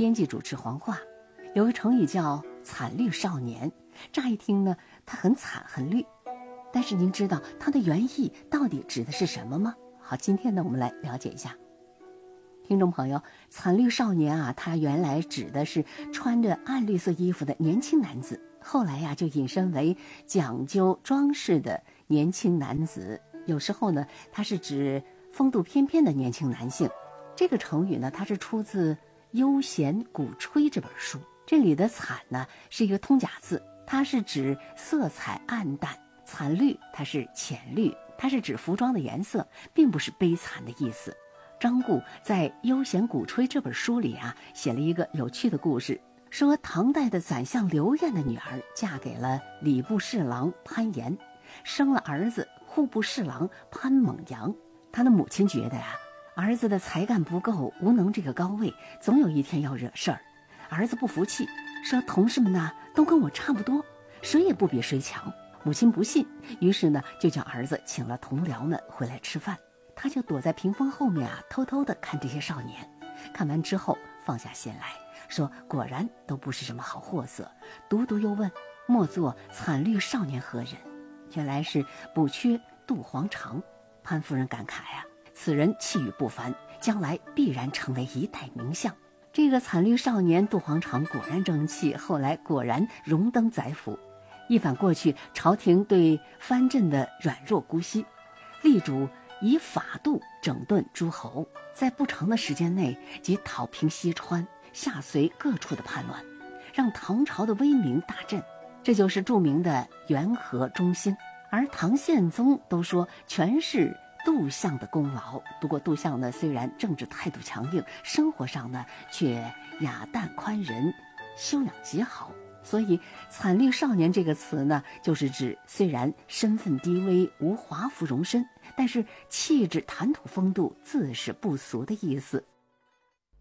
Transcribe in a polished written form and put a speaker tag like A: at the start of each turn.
A: 编辑主持黄话。有个成语叫惨绿少年，乍一听呢，它很惨很绿，但是您知道它的原意到底指的是什么吗？好，今天呢，我们来了解一下。听众朋友，惨绿少年啊，它原来指的是穿着暗绿色衣服的年轻男子，后来呀就引申为讲究装饰的年轻男子。有时候呢，它是指风度翩翩的年轻男性。这个成语呢，它是出自《悠闲鼓吹》这本书。这里的惨呢是一个通假字，它是指色彩暗淡，惨绿它是浅绿，它是指服装的颜色，并不是悲惨的意思。张顾在《悠闲鼓吹》这本书里啊，写了一个有趣的故事，说唐代的宰相刘晏的女儿嫁给了礼部侍郎潘岩，生了儿子户部侍郎潘猛阳。他的母亲觉得呀，儿子的才干不够，无能这个高位，总有一天要惹事儿。儿子不服气，说同事们呢都跟我差不多，谁也不比谁强。母亲不信，于是呢就叫儿子请了同僚们回来吃饭。他就躲在屏风后面啊，偷偷地看这些少年。看完之后放下心来，说果然都不是什么好货色。独独又问，莫作惨绿少年何人？原来是补缺杜黄长。潘夫人感慨啊，此人气宇不凡，将来必然成为一代名相。这个惨绿少年杜黄长果然争气，后来果然荣登宰辅。一反过去朝廷对藩镇的软弱姑息，力主以法度整顿诸侯，在不长的时间内即讨平西川，下隋各处的叛乱，让唐朝的威名大振。这就是著名的元和中兴。而唐宪宗都说全是杜相的功劳。不过杜相呢，虽然政治态度强硬，生活上呢却雅淡宽仁，修养极好。所以惨绿少年这个词呢，就是指虽然身份低微，无华服容身，但是气质谈吐风度自是不俗的意思。